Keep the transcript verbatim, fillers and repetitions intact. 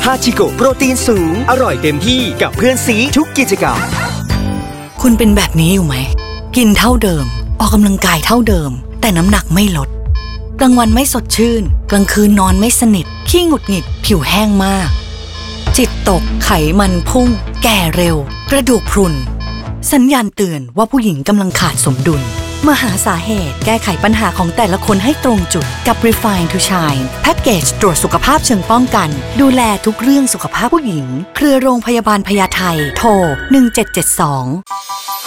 าชิโกะโปรตีนสูงอร่อยเต็มที่กับเพื่อนซีทุกกิจกรรมคุณเป็นแบบนี้อยู่ไหมกินเท่าเดิมออกกำลังกายเท่าเดิมแต่น้ำหนักไม่ลดกลางวันไม่สดชื่นกลางคืนนอนไม่สนิทขี้หงุดหงิดผิวแห้งมากจิตตกไขมันพุ่งแก่เร็วกระดูกพรุนสัญญาณเตือนว่าผู้หญิงกำลังขาดสมดุลมาหาสาเหตุแก้ไขปัญหาของแต่ละคนให้ตรงจุดกับ Refine to Shine แพ็กเกจตรวจสุขภาพเชิงป้องกันดูแลทุกเรื่องสุขภาพผู้หญิงเครือโรงพยาบาลพญาไทโทรหนึ่งเจ็ดเจ็ดสอง